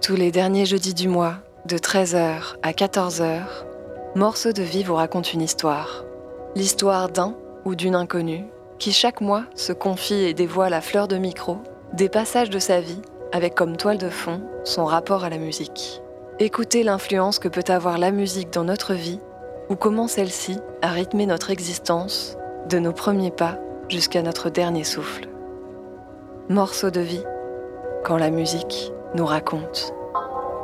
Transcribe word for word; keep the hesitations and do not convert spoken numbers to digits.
Tous les derniers jeudis du mois, de treize heures à quatorze heures, Morceaux de vie vous raconte une histoire. L'histoire d'un ou d'une inconnue qui chaque mois se confie et dévoile à fleur de micro des passages de sa vie avec comme toile de fond son rapport à la musique. Écoutez l'influence que peut avoir la musique dans notre vie ou comment celle-ci a rythmé notre existence de nos premiers pas jusqu'à notre dernier souffle. Morceaux de vie, quand la musique nous raconte.